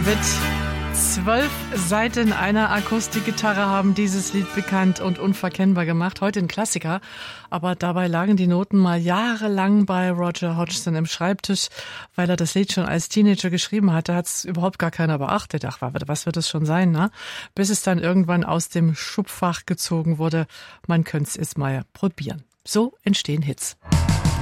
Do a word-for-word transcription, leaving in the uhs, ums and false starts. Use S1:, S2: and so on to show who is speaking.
S1: Mit zwölf Seiten einer Akustikgitarre haben dieses Lied bekannt und unverkennbar gemacht. Heute ein Klassiker, aber dabei lagen die Noten mal jahrelang bei Roger Hodgson im Schreibtisch, weil er das Lied schon als Teenager geschrieben hatte, hat es überhaupt gar keiner beachtet. Ach, was wird es schon sein, ne? Bis es dann irgendwann aus dem Schubfach gezogen wurde. Man könnte es mal probieren. So entstehen Hits.